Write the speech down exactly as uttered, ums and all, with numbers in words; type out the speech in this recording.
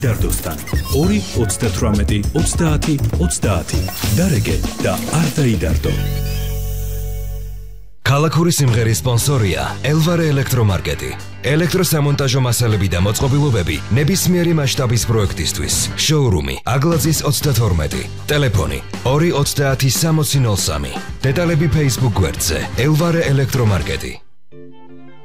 დარდოსთან ორი ოცდათვრამეტი ოცდაათი ოცდაათი დარეგე და არ დაიდარდო. ქალაქური სიმღერის სპონსორია ელვარე ელექტრომარკეტი. ელექტროსამონტაჟო მასალები და მოწყობილობები ნებისმიერი მასშტაბის პროექტისთვის. შოურუმი აგლაძის ოცდათორმეტი. ტელეფონი ორი ოცდაათი სამოცი ნოლ სამი. დეტალები Facebook გვერდზე ელვარე ელექტრომარკეტი.